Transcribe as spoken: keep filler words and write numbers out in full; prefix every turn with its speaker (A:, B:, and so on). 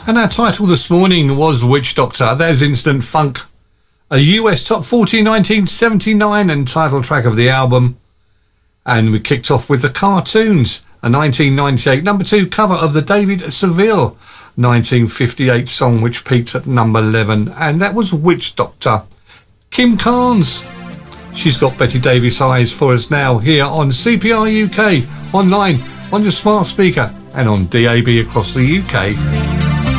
A: And our title this morning was Witch Doctor. There's Instant Funk, a U S Top forty nineteen seventy-nine and title track of the album. And we kicked off with The Cartoons, a nineteen ninety-eight number two cover of the David Seville nineteen fifty-eight song, which peaked at number eleven. And that was Witch Doctor. Kim Carnes, she's got Betty Davis Eyes for us now here on C P R U K, online, on your smart speaker and on D A B across the U K.